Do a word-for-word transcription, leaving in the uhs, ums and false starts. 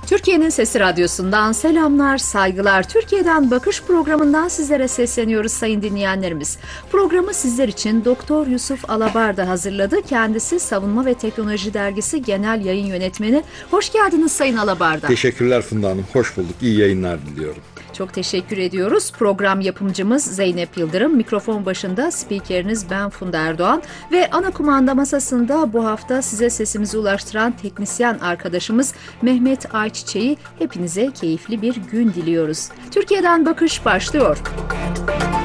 Türkiye'nin Sesi Radyosu'ndan selamlar, saygılar. Türkiye'den Bakış programından sizlere sesleniyoruz sayın dinleyenlerimiz. Programı sizler için Doktor Yusuf Alabarda hazırladı. Kendisi Savunma ve Teknoloji Dergisi Genel Yayın Yönetmeni. Hoş geldiniz sayın Alabarda. Teşekkürler Funda Hanım. Hoş bulduk. İyi yayınlar diliyorum. Çok teşekkür ediyoruz. Program yapımcımız Zeynep Yıldırım, mikrofon başında spikeriniz ben Funda Erdoğan ve ana kumanda masasında bu hafta size sesimizi ulaştıran teknisyen arkadaşımız Mehmet Ayçiçek'i. Hepinize keyifli bir gün diliyoruz. Türkiye'den Bakış başlıyor.